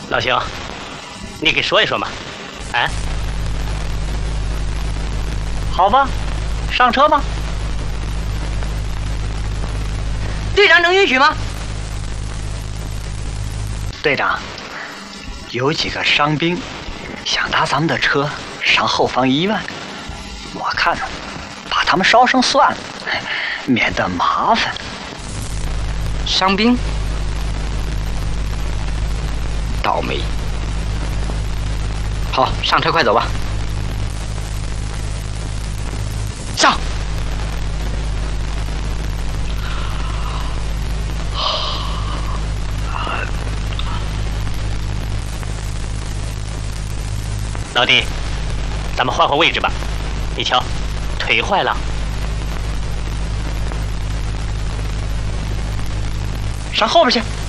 老兄，你给说一说嘛？哎， 好吧，上车吧。队长能允许吗？队长，有几个伤兵想搭咱们的车上后方医院，我看把他们捎上算了，免得麻烦。 伤兵？倒霉。好，上车，快走吧。上。 老弟，咱们换换位置吧。你瞧，腿坏了。 上后边去。